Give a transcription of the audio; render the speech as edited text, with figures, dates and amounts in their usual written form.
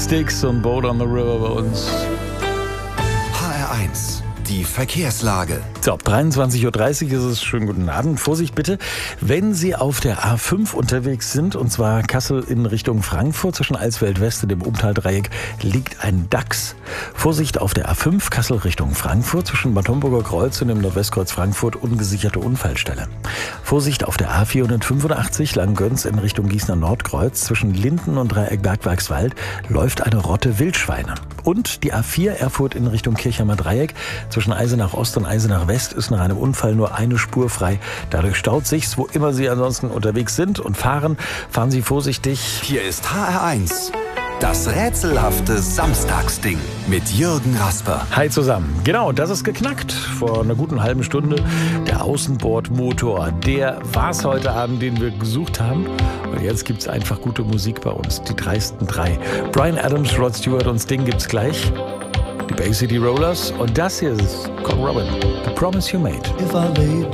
Styx und Boat on the River bei uns. HR1, die Verkehrslage. So, 23.30 Uhr ist es. Schönen guten Abend. Vorsicht bitte, wenn Sie auf der A5 unterwegs sind, und zwar Kassel in Richtung Frankfurt, zwischen Eisfeld West und dem Umtaldreieck liegt ein Dachs. Vorsicht auf der A5 Kassel Richtung Frankfurt, zwischen Bad Homburger Kreuz und dem Nordwestkreuz Frankfurt ungesicherte Unfallstelle. Vorsicht auf der A485 Langgöns in Richtung Gießener Nordkreuz, zwischen Linden und Dreieck Bergwerkswald läuft eine Rotte Wildschweine. Und die A4 Erfurt in Richtung Kirchheimer Dreieck, zwischen Eisenach Ost und Eisenach West ist nach einem Unfall nur eine Spur frei. Dadurch staut sich's, wo immer Sie ansonsten unterwegs sind und fahren. Fahren Sie vorsichtig. Hier ist HR1, das rätselhafte Samstagsding mit Jürgen Rasper. Hi zusammen. Genau, das ist geknackt vor einer guten halben Stunde. Der Außenbordmotor, der war's heute Abend, den wir gesucht haben. Und jetzt gibt's einfach gute Musik bei uns. Die dreisten drei. Bryan Adams, Rod Stewart und Sting gibt's gleich. Die Bay City Rollers. Und das hier ist Cock Robin, The Promise You Made. If I laid